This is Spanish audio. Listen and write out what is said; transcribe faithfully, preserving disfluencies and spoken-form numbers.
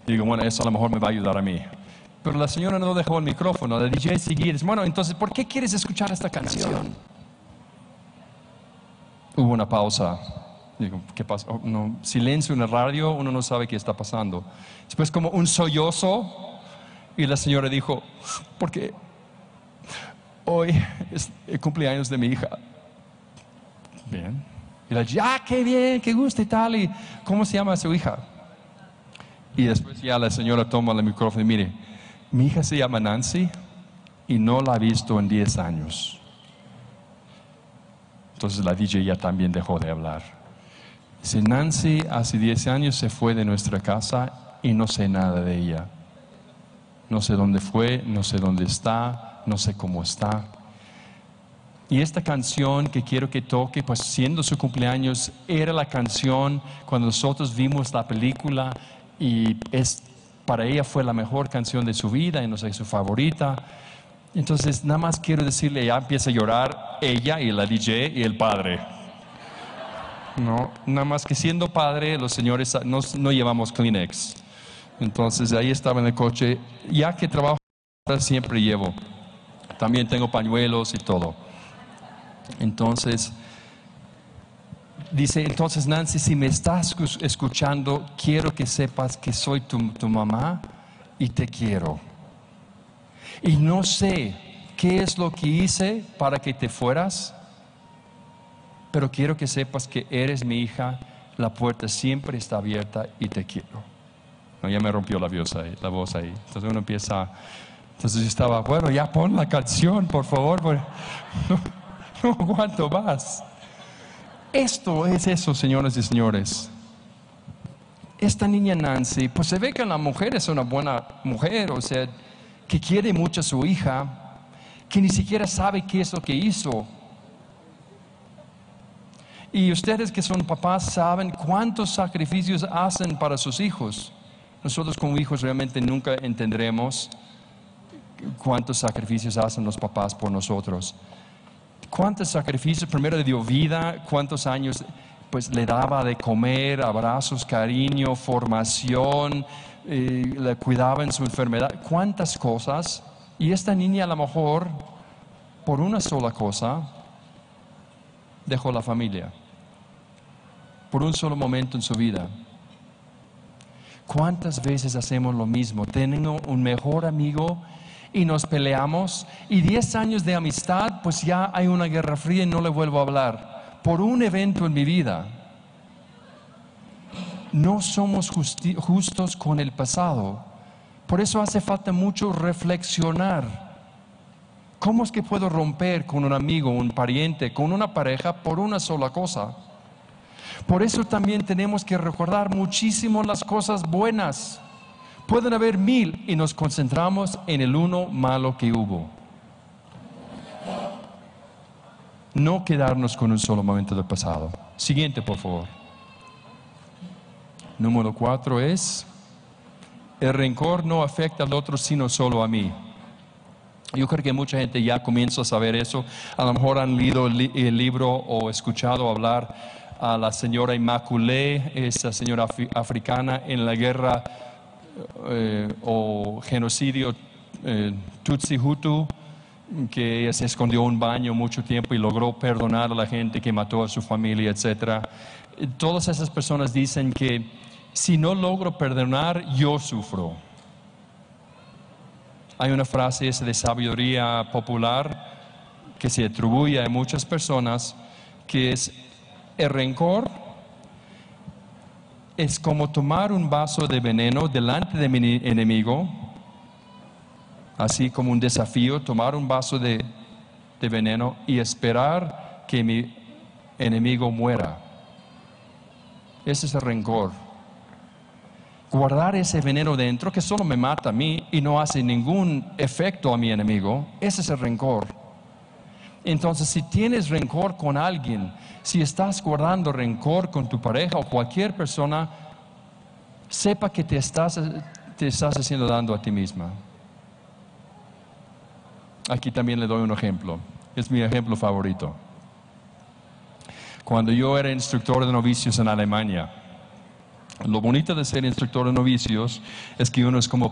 Digo, bueno, eso a lo mejor me va a ayudar a mí. Pero la señora no dejó el micrófono, la D J seguía. Dice, bueno, entonces, ¿por qué quieres escuchar esta canción? Hubo una pausa. Digo, ¿qué pasa? Oh, no, silencio en el radio, uno no sabe qué está pasando. Después como un sollozo y la señora dijo, porque hoy es el cumpleaños de mi hija. Bien. Y la dije, ah, qué bien, qué gusto y tal. ¿Y cómo se llama su hija? Y después ya la señora toma el micrófono y mire, mi hija se llama Nancy y no la he visto en diez años. Entonces la D J ya también dejó de hablar. Dice, Nancy hace diez años se fue de nuestra casa y no sé nada de ella. No sé dónde fue, no sé dónde está, no sé cómo está. Y esta canción que quiero que toque, pues siendo su cumpleaños, era la canción cuando nosotros vimos la película y es, para ella fue la mejor canción de su vida y no sé, su favorita. Entonces nada más quiero decirle, ya empieza a llorar ella y la D J y el padre. No, nada más que siendo padre, los señores no, no llevamos Kleenex. Entonces ahí estaba en el coche, ya que trabajo siempre llevo. También tengo pañuelos y todo. Entonces, dice, entonces Nancy, si me estás escuchando, quiero que sepas que soy tu, tu mamá y te quiero. Y no sé qué es lo que hice para que te fueras, pero quiero que sepas que eres mi hija, la puerta siempre está abierta y te quiero. No, ya me rompió la voz ahí, la voz ahí. Entonces uno empieza, entonces yo estaba, bueno, ya pon la canción, por favor, por... No, no aguanto más. Esto es eso, señoras y señores. Esta niña Nancy, pues se ve que la mujer es una buena mujer, o sea, que quiere mucho a su hija, que ni siquiera sabe qué es lo que hizo. Y ustedes que son papás saben cuántos sacrificios hacen para sus hijos. Nosotros como hijos realmente nunca entenderemos cuántos sacrificios hacen los papás por nosotros. Cuántos sacrificios, primero le dio vida, cuántos años pues le daba de comer, abrazos, cariño, formación, eh, le cuidaba en su enfermedad, cuántas cosas. Y esta niña a lo mejor, por una sola cosa, dejó la familia, por un solo momento en su vida. ¿Cuántas veces hacemos lo mismo? Tengo un mejor amigo y nos peleamos y diez años de amistad, pues ya hay una guerra fría y no le vuelvo a hablar por un evento en mi vida. No somos justi- justos con el pasado. Por eso hace falta mucho reflexionar. ¿Cómo es que puedo romper con un amigo, un pariente, con una pareja por una sola cosa? Por eso también tenemos que recordar muchísimo las cosas buenas. Pueden haber mil y nos concentramos en el uno malo que hubo. No quedarnos con un solo momento del pasado. Siguiente, por favor. Número cuatro es, el rencor no afecta al otro sino solo a mí. Yo creo que mucha gente ya comienza a saber eso. A lo mejor han leído el, li el libro o escuchado hablar a la señora Immaculée, esa señora af africana en la guerra eh, o genocidio eh, Tutsi-Hutu, que ella se escondió en un baño mucho tiempo y logró perdonar a la gente que mató a su familia, etcétera. Todas esas personas dicen que si no logro perdonar, yo sufro. Hay una frase esa de sabiduría popular que se atribuye a muchas personas, que es: el rencor es como tomar un vaso de veneno delante de mi enemigo, así como un desafío, tomar un vaso de, de veneno y esperar que mi enemigo muera. Ese es el rencor. Guardar ese veneno dentro que solo me mata a mí y no hace ningún efecto a mi enemigo, ese es el rencor. Entonces, si tienes rencor con alguien, si estás guardando rencor con tu pareja o cualquier persona, sepa que te estás, te estás haciendo daño a ti misma. Aquí también le doy un ejemplo. Es mi ejemplo favorito. Cuando yo era instructor de novicios en Alemania, Lo bonito de ser instructor de novicios es que uno es como